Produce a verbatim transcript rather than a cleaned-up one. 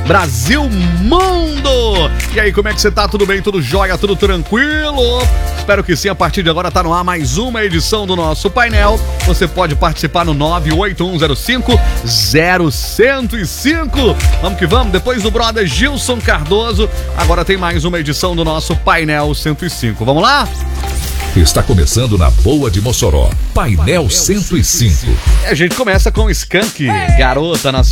Brasil Mundo. E aí, como é que você tá? Tudo bem? Tudo jóia? Tudo tranquilo? Espero que sim. A partir de agora tá no ar mais uma edição do nosso painel. Você pode participar no nove oito um zero cinco zero zero zero cinco. Vamos que vamos. Depois do brother Gilson Cardoso, agora tem mais uma edição do nosso painel cento e cinco. Vamos lá? Está começando na Boa de Mossoró, Painel cento e cinco. A gente começa com Skank, Garota Nacional.